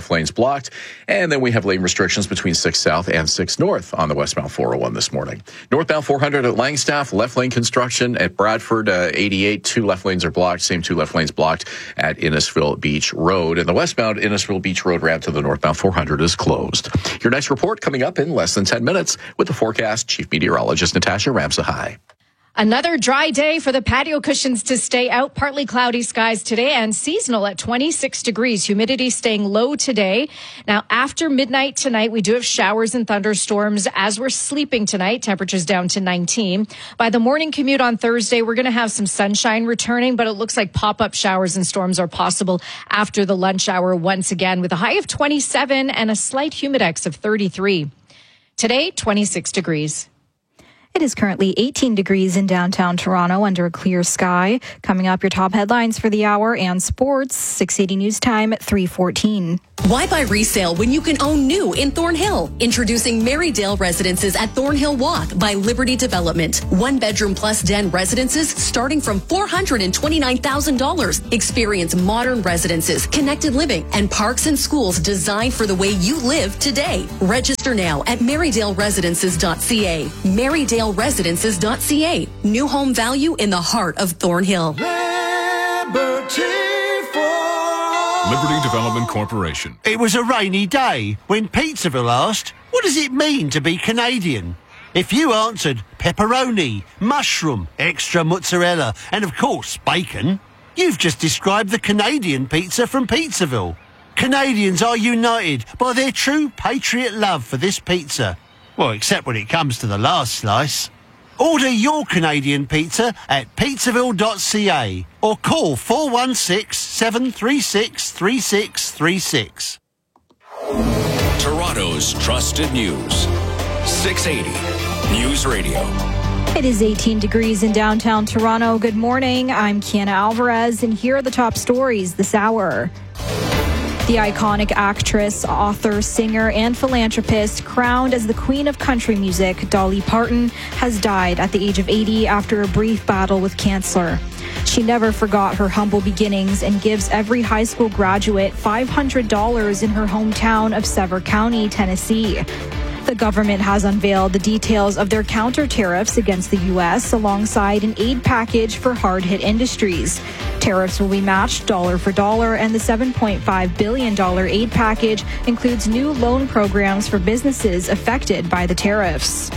blocked. And then we have lane restrictions between 6 South and 6 North on the westbound 401 this morning. Northbound 400 at Langstaff, left lane construction at Bradford 88. 2 left lanes are blocked. Same 2 left lanes blocked at Innisfil Beach Road. And the westbound Innisfil Beach Road ramp to the northbound 400 is closed. Your next report coming up in less than 10 minutes with the forecast. Chief Meteorologist Natasha Ramsahai. Another dry day for the patio cushions to stay out. Partly cloudy skies today and seasonal at 26 degrees. Humidity staying low today. Now, after midnight tonight, we do have showers and thunderstorms as we're sleeping tonight. Temperatures down to 19. By the morning commute on Thursday, we're going to have some sunshine returning, but it looks like pop-up showers and storms are possible after the lunch hour once again, with a high of 27 and a slight humidex of 33. Today, 26 degrees. It is currently 18 degrees in downtown Toronto under a clear sky. Coming up, your top headlines for the hour and sports. 680 News Time at 3:14. Why buy resale when you can own new in Thornhill? Introducing Marydale Residences at Thornhill Walk by Liberty Development. 1-bedroom plus den residences starting from $429,000. Experience modern residences, connected living, and parks and schools designed for the way you live today. Register now at MarydaleResidences.ca. MarydaleResidences.ca. New home value in the heart of Thornhill. Liberty Development Corporation. It was a rainy day when Pizzaville asked, what does it mean to be Canadian? If you answered pepperoni, mushroom, extra mozzarella, and of course bacon, you've just described the Canadian pizza from Pizzaville. Canadians are united by their true patriot love for this pizza. Well, except when it comes to the last slice. Order your Canadian pizza at pizzaville.ca or call 416-736-3636. Toronto's trusted news. 680 News Radio. It is 18 degrees in downtown Toronto. Good morning. I'm Kiana Alvarez, and here are the top stories this hour. The iconic actress, author, singer, and philanthropist, crowned as the Queen of Country Music, Dolly Parton, has died at the age of 80 after a brief battle with cancer. She never forgot her humble beginnings and gives every high school graduate $500 in her hometown of Sevier County, Tennessee. The government has unveiled the details of their counter tariffs against the U.S. alongside an aid package for hard-hit industries. Tariffs will be matched dollar for dollar, and the $7.5 billion aid package includes new loan programs for businesses affected by the tariffs.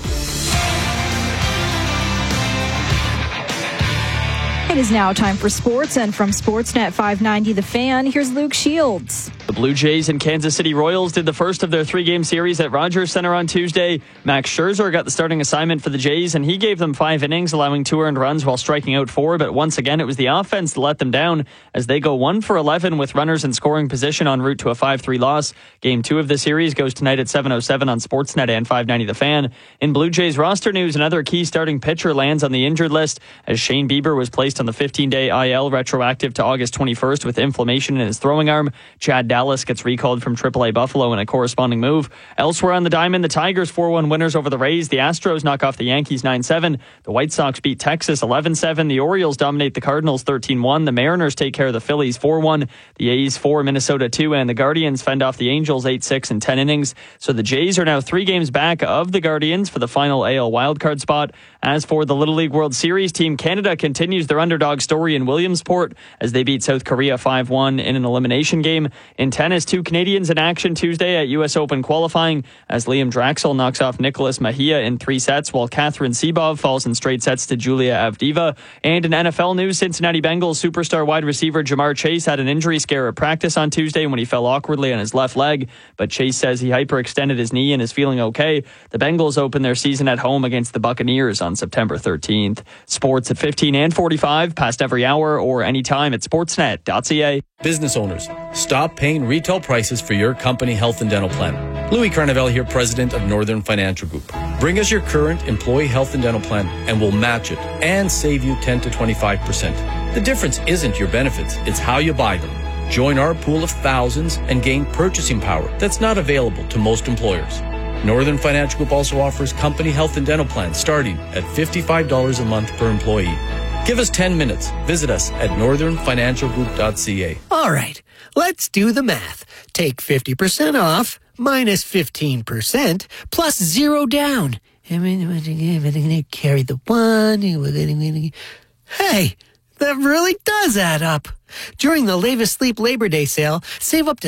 It is now time for sports, and from Sportsnet 590 The Fan, here's Luke Shields. The Blue Jays and Kansas City Royals did the first of their 3-game series at Rogers Center on Tuesday. Max Scherzer got the starting assignment for the Jays, and he gave them 5 innings, allowing 2 earned runs while striking out 4. But once again, it was the offense that let them down as they go 1 for 11 with runners in scoring position en route to a 5-3 loss. Game 2 of the series goes tonight at 7:07 on Sportsnet and 590 The Fan. In Blue Jays roster news, another key starting pitcher lands on the injured list as Shane Bieber was placed on the 15-day IL retroactive to August 21st with inflammation in his throwing arm. Chad Dallas gets recalled from AAA Buffalo in a corresponding move. Elsewhere on the diamond, the Tigers 4-1 winners over the Rays. The Astros knock off the Yankees 9-7. The White Sox beat Texas 11-7. The Orioles dominate the Cardinals 13-1. The Mariners take care of the Phillies 4-1. The A's 4, Minnesota 2, and the Guardians fend off the Angels 8-6 in 10 innings. So the Jays are now 3 games back of the Guardians for the final AL wildcard spot. As for the Little League World Series, Team Canada continues their underdog story in Williamsport as they beat South Korea 5-1 in an elimination game. In tennis, 2 Canadians in action Tuesday at U.S. Open qualifying as Liam Draxl knocks off Nicholas Mejia in 3 sets while Catherine Sebov falls in straight sets to Julia Avdiva. And in NFL news, Cincinnati Bengals superstar wide receiver Jamar Chase had an injury scare at practice on Tuesday when he fell awkwardly on his left leg, but Chase says he hyperextended his knee and is feeling okay. The Bengals open their season at home against the Buccaneers on September 13th. Sports at 15 and 45, past every hour or anytime at sportsnet.ca. Business owners, stop paying retail prices for your company health and dental plan. Louis Carnevale here, president of Northern Financial Group. Bring us your current employee health and dental plan and we'll match it and save you 10 to 25%. The difference isn't your benefits, it's how you buy them. Join our pool of thousands and gain purchasing power that's not available to most employers. Northern Financial Group also offers company health and dental plans starting at $55 a month per employee. Give us 10 minutes. Visit us at northernfinancialgroup.ca. All right. Let's do the math. Take 50% off, minus 15%, plus 0 down. Carry the one. Hey, that really does add up. During the Lavis Sleep Labor Day sale, save up to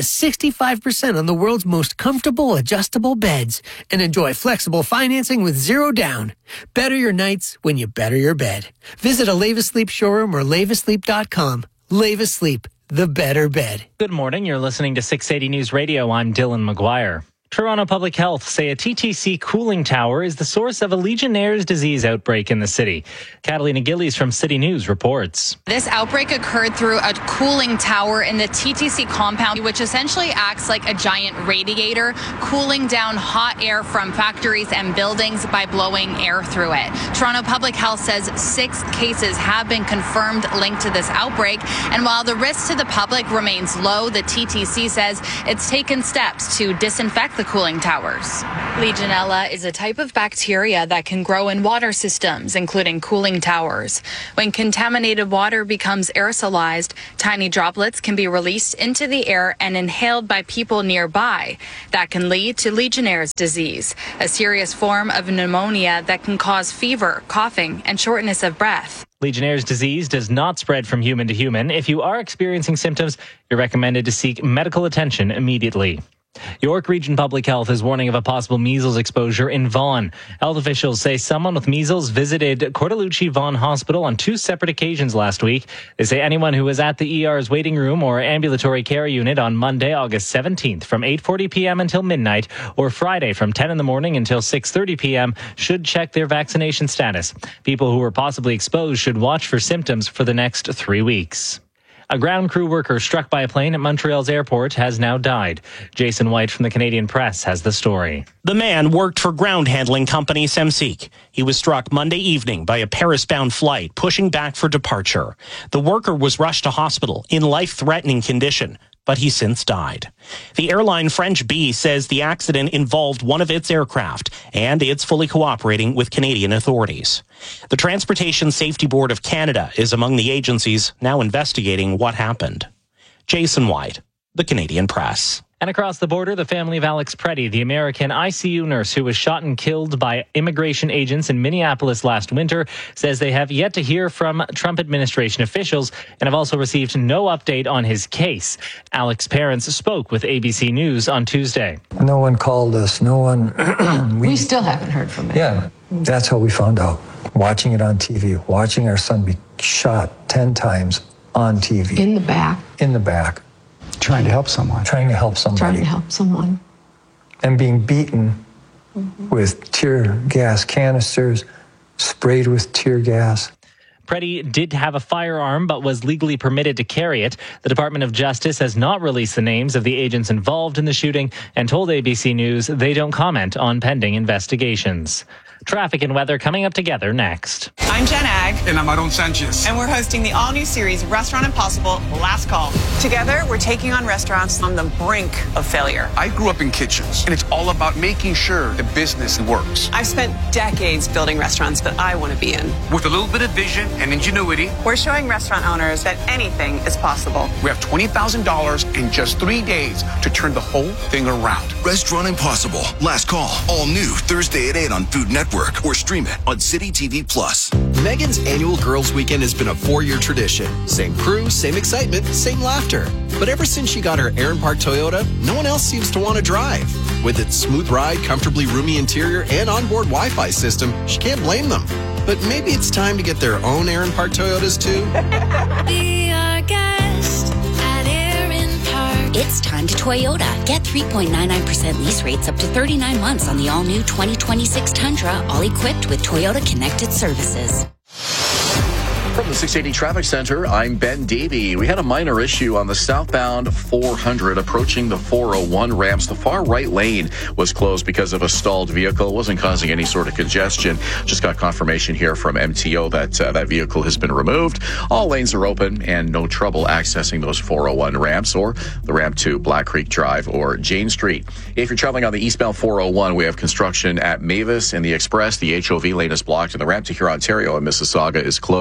65% on the world's most comfortable adjustable beds and enjoy flexible financing with 0 down. Better your nights when you better your bed. Visit a Lavis Sleep showroom or lavisleep.com. Lavis Sleep, the better bed. Good morning. You're listening to 680 News Radio. I'm Dylan McGuire. Toronto Public Health say a TTC cooling tower is the source of a Legionnaire's disease outbreak in the city. Catalina Gillies from City News reports. This outbreak occurred through a cooling tower in the TTC compound, which essentially acts like a giant radiator, cooling down hot air from factories and buildings by blowing air through it. Toronto Public Health says 6 cases have been confirmed linked to this outbreak. And while the risk to the public remains low, the TTC says it's taken steps to disinfect the cooling towers. Legionella is a type of bacteria that can grow in water systems, including cooling towers. When contaminated water becomes aerosolized, tiny droplets can be released into the air and inhaled by people nearby. That can lead to Legionnaire's disease, a serious form of pneumonia that can cause fever, coughing, and shortness of breath. Legionnaire's disease does not spread from human to human. If you are experiencing symptoms, you're recommended to seek medical attention immediately. York Region Public Health is warning of a possible measles exposure in Vaughan. Health officials say someone with measles visited Cortellucci Vaughan Hospital on 2 separate occasions last week. They say anyone who was at the ER's waiting room or ambulatory care unit on Monday, August 17th from 8:40 p.m. until midnight or Friday from 10 in the morning until 6:30 p.m. should check their vaccination status. People who were possibly exposed should watch for symptoms for the next 3 weeks. A ground crew worker struck by a plane at Montreal's airport has now died. Jason White from the Canadian Press has the story. The man worked for ground handling company Semseek. He was struck Monday evening by a Paris-bound flight pushing back for departure. The worker was rushed to hospital in life-threatening condition, but he since died. The airline French Bee says the accident involved one of its aircraft, and it's fully cooperating with Canadian authorities. The Transportation Safety Board of Canada is among the agencies now investigating what happened. Jason White, the Canadian Press. And across the border, the family of Alex Preddy, the American ICU nurse who was shot and killed by immigration agents in Minneapolis last winter, says they have yet to hear from Trump administration officials and have also received no update on his case. Alex's parents spoke with ABC News on Tuesday. No one called us. No one. We still haven't heard from him. Yeah, that's how we found out. Watching it on TV, watching our son be shot 10 times on TV. In the back. In the back. Trying to help someone. Trying to help somebody. Trying to help someone. And being beaten with tear gas canisters, sprayed with tear gas. Preddy did have a firearm but was legally permitted to carry it. The Department of Justice has not released the names of the agents involved in the shooting and told ABC News they don't comment on pending investigations. Traffic and weather coming up together next. I'm Jen Ag. And I'm Aaron Sanchez. And we're hosting the all-new series Restaurant Impossible Last Call. Together, we're taking on restaurants on the brink of failure. I grew up in kitchens, and it's all about making sure the business works. I've spent decades building restaurants that I want to be in. With a little bit of vision and ingenuity, we're showing restaurant owners that anything is possible. We have $20,000 in just 3 days to turn the whole thing around. Restaurant Impossible Last Call. All new Thursday at 8 on Food Network or stream it on City TV Plus. Megan's annual Girls Weekend has been a 4-year tradition. Same crew, same excitement, same laughter. But ever since she got her Aaron Park Toyota, no one else seems to want to drive. With its smooth ride, comfortably roomy interior, and onboard Wi-Fi system, she can't blame them. But maybe it's time to get their own Aaron Park Toyotas too. Be our guest at Aaron Park. It's time to Toyota. Get 3.99% lease rates up to 39 months on the all-new 2026 Tundra, all equipped with Toyota Connected Services. From the 680 Traffic Center, I'm Ben Davey. We had a minor issue on the southbound 400 approaching the 401 ramps. The far right lane was closed because of a stalled vehicle. It wasn't causing any sort of congestion. Just got confirmation here from MTO that that vehicle has been removed. All lanes are open and no trouble accessing those 401 ramps or the ramp to Black Creek Drive or Jane Street. If you're traveling on the eastbound 401, we have construction at Mavis and the Express. The HOV lane is blocked and the ramp to Huron, Ontario and Mississauga is closed.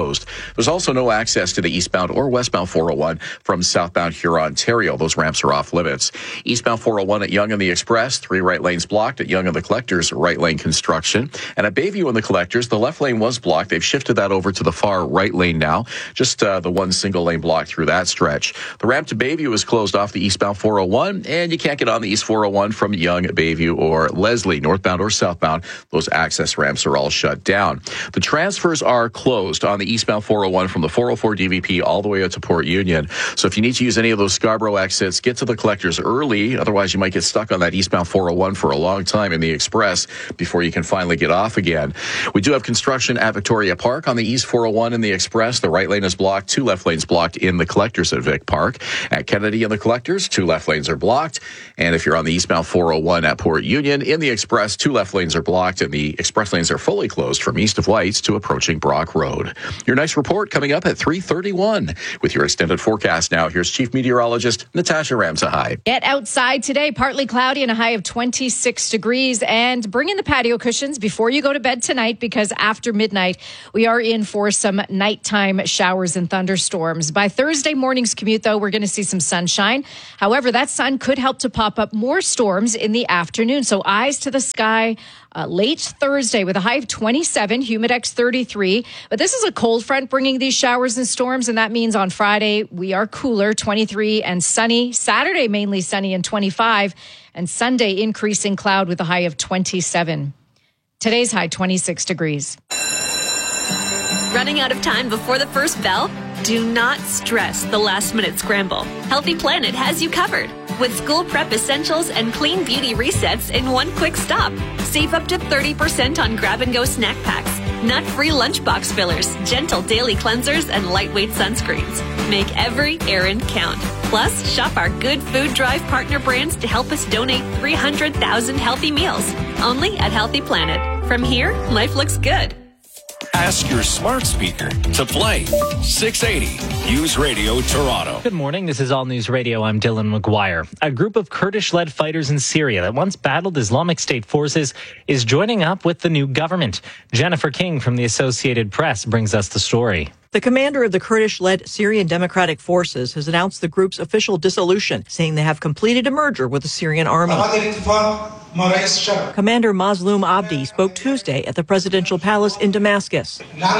There's also no access to the eastbound or westbound 401 from southbound Huron, Ontario. Those ramps are off limits. Eastbound 401 at Yonge and the Express, 3 right lanes blocked. At Yonge and the Collectors, right lane construction. And at Bayview and the Collectors, the left lane was blocked. They've shifted that over to the far right lane now. Just the one single lane block through that stretch. The ramp to Bayview is closed off the eastbound 401, and you can't get on the East 401 from Yonge, Bayview, or Leslie, northbound or southbound. Those access ramps are all shut down. The transfers are closed on the eastbound 401 from the 404 DVP all the way out to Port Union. So if you need to use any of those Scarborough exits, get to the Collectors early. Otherwise, you might get stuck on that eastbound 401 for a long time in the Express before you can finally get off again. We do have construction at Victoria Park on the East 401 in the Express. The right lane is blocked, 2 left lanes blocked in the Collectors at Vic Park. At Kennedy and the Collectors, 2 left lanes are blocked. And if you're on the eastbound 401 at Port Union, in the Express, 2 left lanes are blocked, and the express lanes are fully closed from east of Whites to approaching Brock Road. Your next report coming up at 3:31. With your extended forecast now, here's Chief Meteorologist Natasha Ramsahai. Get outside today, partly cloudy and a high of 26 degrees. And bring in the patio cushions before you go to bed tonight, because after midnight, we are in for some nighttime showers and thunderstorms. By Thursday morning's commute, though, we're going to see some sunshine. However, that sun could help to pop up more storms in the afternoon. So eyes to the sky late Thursday with a high of 27, Humidex 33. But this is a cold front bringing these showers and storms, and that means on Friday we are cooler, 23 and sunny. Saturday mainly sunny and 25, and Sunday increasing cloud with a high of 27. Today's high 26 degrees. Running out of time before the first bell? Do not stress the last-minute scramble. Healthy Planet has you covered with school prep essentials and clean beauty resets in one quick stop. Save up to 30% on grab-and-go snack packs, nut-free lunchbox fillers, gentle daily cleansers, and lightweight sunscreens. Make every errand count. Plus, shop our Good Food Drive partner brands to help us donate 300,000 healthy meals. Only at Healthy Planet. From here, life looks good. Ask your smart speaker to play 680 News Radio Toronto. Good morning. This is All News Radio. I'm Dylan McGuire. A group of Kurdish-led fighters in Syria that once battled Islamic State forces is joining up with the new government. Jennifer King from the Associated Press brings us the story. The commander of the Kurdish-led Syrian Democratic Forces has announced the group's official dissolution, saying they have completed a merger with the Syrian army. Commander Mazloum Abdi spoke Tuesday at the presidential palace in Damascus.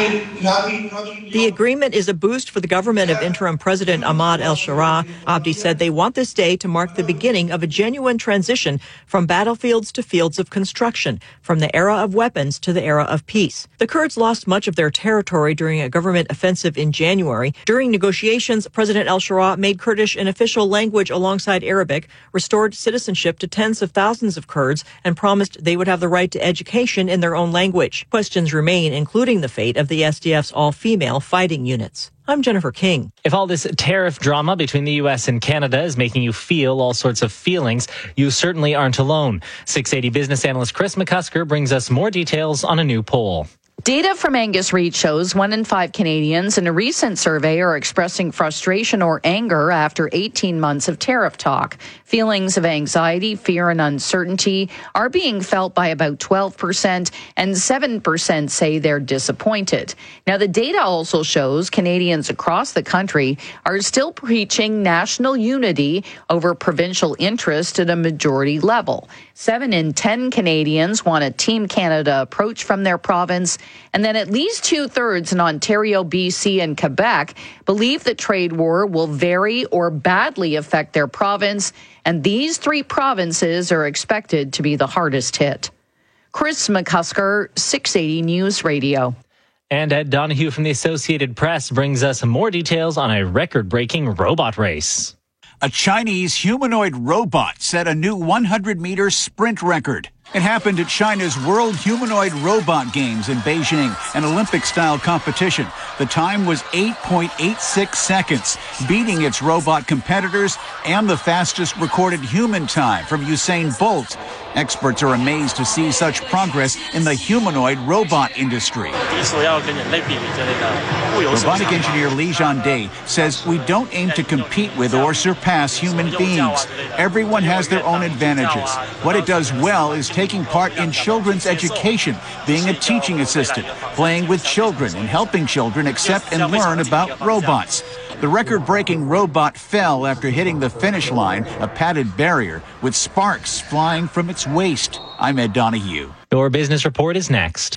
The agreement is a boost for the government of interim President Ahmad el-Sharaa. Abdi said they want this day to mark the beginning of a genuine transition from battlefields to fields of construction, from the era of weapons to the era of peace. The Kurds lost much of their territory during a government offensive in January. During negotiations, President el-Sharaa made Kurdish an official language alongside Arabic, restored citizenship to tens of thousands of Kurds, and promised they would have the right to education in their own language. Questions remain, including the fate of the SDF's all-female fighting units. I'm Jennifer King. If all this tariff drama between the U.S. and Canada is making you feel all sorts of feelings, you certainly aren't alone. 680 business analyst Chris McCusker brings us more details on a new poll. Data from Angus Reid shows 1 in 5 Canadians in a recent survey are expressing frustration or anger after 18 months of tariff talk. Feelings of anxiety, fear, and uncertainty are being felt by about 12%, and 7% say they're disappointed. Now, the data also shows Canadians across the country are still preaching national unity over provincial interest at a majority level. 7 in 10 Canadians want a Team Canada approach from their province, and then at least 2/3 in Ontario, BC, and Quebec believe the trade war will very or badly affect their province, and these 3 provinces are expected to be the hardest hit. Chris McCusker, 680 News Radio. And Ed Donahue from the Associated Press brings us more details on a record-breaking robot race. A Chinese humanoid robot set a new 100-meter sprint record. It happened at China's World Humanoid Robot Games in Beijing, an Olympic-style competition. The time was 8.86 seconds, beating its robot competitors and the fastest recorded human time from Usain Bolt. Experts are amazed to see such progress in the humanoid robot industry. Robotic engineer Li Jiande says we don't aim to compete with or surpass human beings. Everyone has their own advantages. What it does well is taking part in children's education, being a teaching assistant, playing with children, and helping children accept and learn about robots. The record-breaking robot fell after hitting the finish line, a padded barrier, with sparks flying from its waist. I'm Ed Donahue. Your business report is next.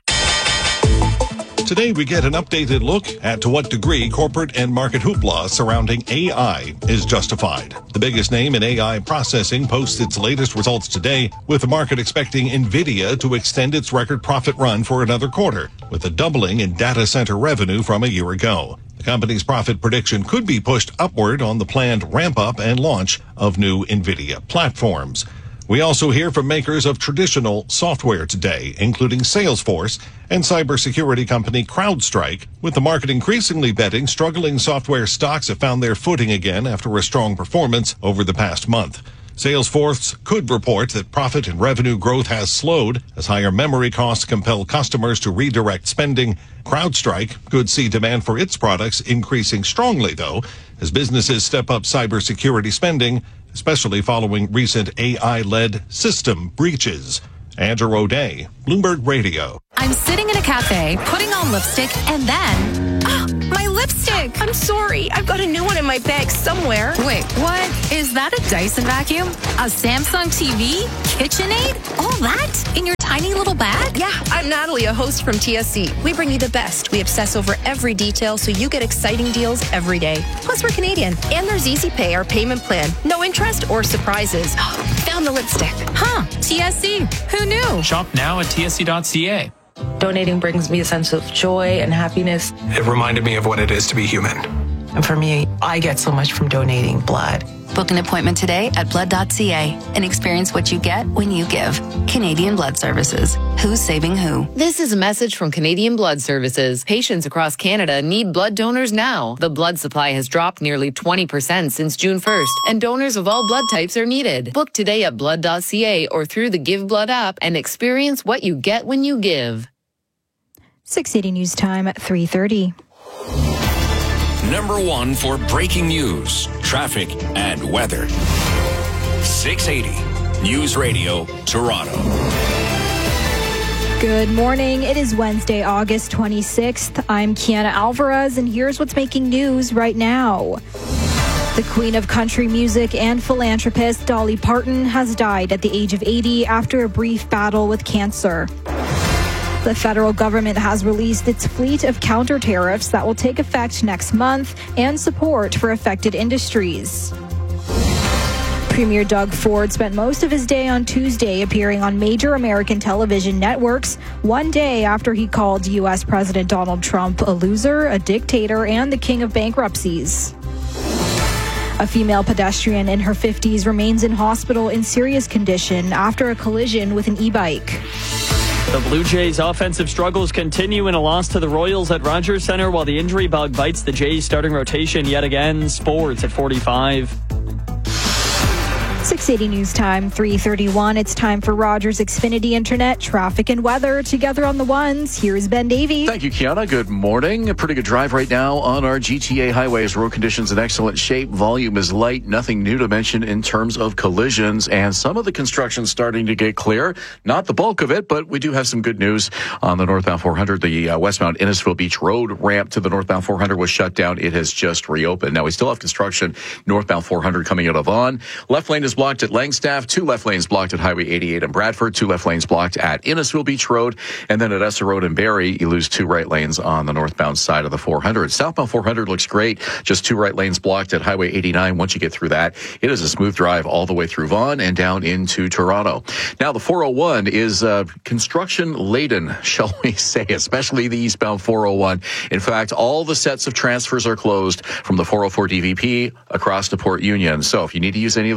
Today, we get an updated look at to what degree corporate and market hoopla surrounding AI is justified. The biggest name in AI processing posts its latest results today, with the market expecting NVIDIA to extend its record profit run for another quarter, with a doubling in data center revenue from a year ago. The company's profit prediction could be pushed upward on the planned ramp-up and launch of new NVIDIA platforms. We also hear from makers of traditional software today, including Salesforce and cybersecurity company CrowdStrike, with the market increasingly betting struggling software stocks have found their footing again after a strong performance over the past month. Salesforce could report that profit and revenue growth has slowed as higher memory costs compel customers to redirect spending. CrowdStrike could see demand for its products increasing strongly, though, as businesses step up cybersecurity spending, especially following recent AI-led system breaches. Andrew O'Day, Bloomberg Radio. I'm sitting in a cafe, putting on lipstick, and then... my lipstick! I'm sorry. I've got a new one in my bag somewhere. Wait, what? Is that a Dyson vacuum? A Samsung TV? KitchenAid? All that? In your tiny little bag? Yeah, I'm Natalie, a host from TSC. We bring you the best. We obsess over every detail so you get exciting deals every day. Plus, we're Canadian. And there's Easy Pay, our payment plan. No interest or surprises. Found the lipstick. Huh, TSC. Who knew? Shop now at tsc.ca. Donating brings me a sense of joy and happiness. It reminded me of what it is to be human. And for me, I get so much from donating blood. Book an appointment today at blood.ca and experience what you get when you give. Canadian Blood Services. Who's saving who? This is a message from Canadian Blood Services. Patients across Canada need blood donors now. The blood supply has dropped nearly 20% since June 1st, and donors of all blood types are needed. Book today at blood.ca or through the Give Blood app and experience what you get when you give. 680 News Time at 3:30. Number one for breaking news, traffic, and weather. 680 News Radio, Toronto. Good morning. It is Wednesday, August 26th. I'm Kiana Alvarez, and here's what's making news right now. The queen of country music and philanthropist Dolly Parton has died at the age of 80 after a brief battle with cancer. The federal government has released its fleet of counter tariffs that will take effect next month and support for affected industries. Premier Doug Ford spent most of his day on Tuesday appearing on major American television networks, one day after he called U.S. President Donald Trump a loser, a dictator, and the king of bankruptcies. A female pedestrian in her 50s remains in hospital in serious condition after a collision with an e-bike. The Blue Jays' offensive struggles continue in a loss to the Royals at Rogers Centre while the injury bug bites the Jays' starting rotation yet again. Sports at 45. 680 News Time, 3:31. It's time for Rogers Xfinity Internet, traffic and weather together on the ones. Here's Ben Davey. Thank you, Kiana. Good morning. A pretty good drive right now on our GTA highways. Road conditions in excellent shape. Volume is light. Nothing new to mention in terms of collisions. And some of the construction starting to get clear. Not the bulk of it, but we do have some good news on the northbound 400. The westbound Innisfil Beach Road ramp to the northbound 400 was shut down. It has just reopened. Now, we still have construction northbound 400 coming out of Vaughan. Left lane is blocked at Langstaff, 2 left lanes blocked at Highway 88 in Bradford, 2 left lanes blocked at Innisfil Beach Road, and then at Esser Road in Barrie, you lose 2 right lanes on the northbound side of the 400. Southbound 400 looks great, just 2 right lanes blocked at Highway 89. Once you get through that, it is a smooth drive all the way through Vaughan and down into Toronto. Now, the 401 is construction laden, shall we say, especially the eastbound 401. In fact, all the sets of transfers are closed from the 404 DVP across to Port Union. So if you need to use any of those Scarborough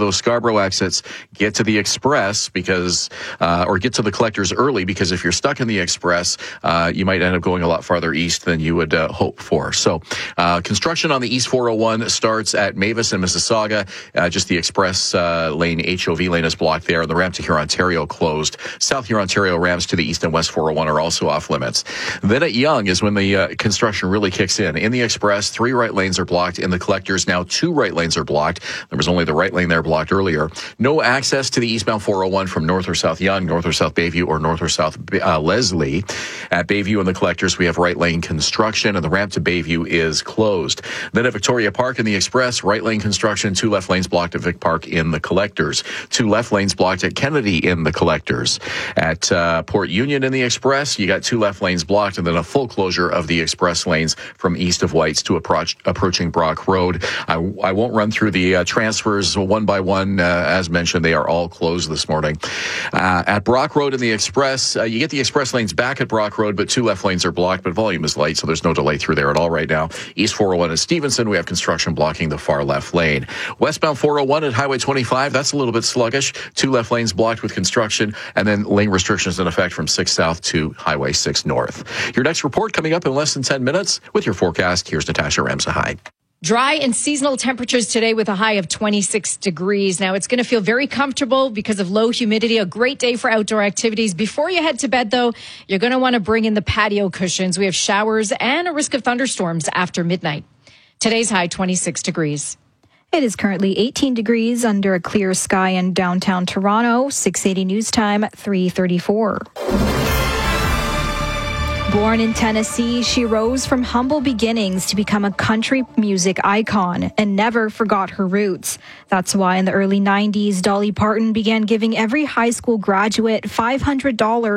Scarborough exits, get to the Express or get to the Collectors early, because if you're stuck in the Express, you might end up going a lot farther east than you would hope for. So construction on the East 401 starts at Mavis and Mississauga. Just the Express lane, HOV lane is blocked there, and the ramp to Hurontario closed. South Hurontario ramps to the East and West 401 are also off limits. Then at Yonge is when the construction really kicks in. In the Express, 3 right lanes are blocked. In the Collectors, now 2 right lanes are blocked. There was only the right lane there blocked earlier. No access to the eastbound 401 from North or South Yonge, North or South Bayview, or North or South Leslie. At Bayview and the Collectors, we have right lane construction, and the ramp to Bayview is closed. Then at Victoria Park in the Express, right lane construction, 2 left lanes blocked at Vic Park in the Collectors. 2 left lanes blocked at Kennedy in the Collectors. At Port Union in the Express, you got 2 left lanes blocked, and then a full closure of the Express lanes from east of Whites to approaching Brock Road. I won't run through the transfers one by one. As mentioned, they are all closed this morning. At Brock Road in the Express, you get the Express lanes back at Brock Road, but 2 left lanes are blocked, but volume is light, so there's no delay through there at all right now. East 401 at Stevenson, we have construction blocking the far left lane. Westbound 401 at Highway 25, that's a little bit sluggish. 2 left lanes blocked with construction, and then lane restrictions in effect from 6 South to Highway 6 North. Your next report coming up in less than 10 minutes. With your forecast, here's Natasha Ramsahide. Dry and seasonal temperatures today with a high of 26 degrees. Now, it's going to feel very comfortable because of low humidity. A great day for outdoor activities. Before you head to bed, though, you're going to want to bring in the patio cushions. We have showers and a risk of thunderstorms after midnight. Today's high, 26 degrees. It is currently 18 degrees under a clear sky in downtown Toronto. 680 News Time, 3:34. Born in Tennessee, she rose from humble beginnings to become a country music icon and never forgot her roots. That's why in the early 90s, Dolly Parton began giving every high school graduate $500